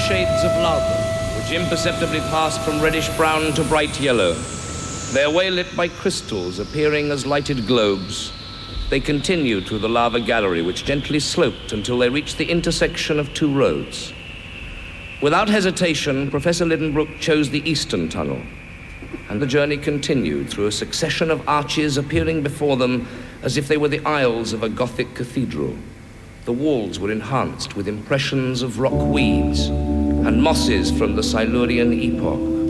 shades of lava, which imperceptibly passed from reddish-brown to bright yellow. Their way lit by crystals appearing as lighted globes, they continued through the lava gallery, which gently sloped until they reached the intersection of two roads. Without hesitation, Professor Lidenbrook chose the eastern tunnel, and the journey continued through a succession of arches appearing before them as if they were the aisles of a Gothic cathedral. The walls were enhanced with impressions of rock weeds and mosses from the Silurian epoch.